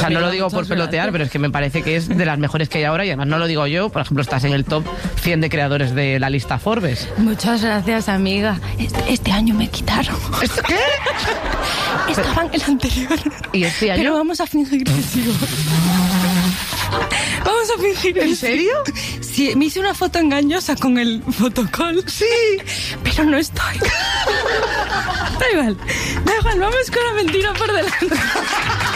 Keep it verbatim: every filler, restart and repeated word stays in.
sea, no lo digo por pelotear, pero es que me parece que es de las mejores que hay ahora y además no lo digo yo, por ejemplo, estás en el top cien de creadores de la lista Forbes. Muchas gracias, amiga. Este, este año me quitaron. ¿Esto qué? Estaba en el anterior. ¿Y este año? Pero vamos a fingir que sigo. Vamos a fingir. ¿En serio? Sí, me hice una foto engañosa con el fotocall. Sí. Pero no estoy. Da igual. Da igual, vamos con la mentira por delante.